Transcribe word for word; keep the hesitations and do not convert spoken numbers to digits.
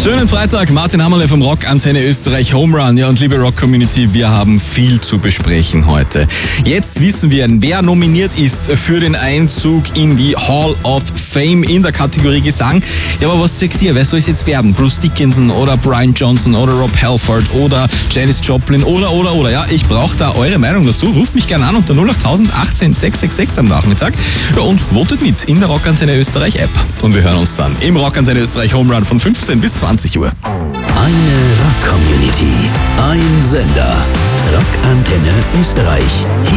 Schönen Freitag, Martin Hammerle vom Rock Antenne Österreich Home Run. Ja, und liebe Rock-Community, wir haben viel zu besprechen heute. Jetzt wissen wir, wer nominiert ist für den Einzug in die Hall of Fame in der Kategorie Gesang. Ja, aber was sagt ihr? Wer soll es jetzt werden? Bruce Dickinson oder Brian Johnson oder Rob Halford oder Janis Joplin oder, oder, oder? Ja, ich brauche da eure Meinung dazu. Ruft mich gerne an unter null acht achtzehn sechs sechs sechs am Nachmittag. Ja, und votet mit in der Rock Antenne Österreich App. Und wir hören uns dann im Rock Antenne Österreich Home Run von fünfzehn bis zwanzig Uhr. Eine Rock-Community, ein Sender. Rock Antenne Österreich.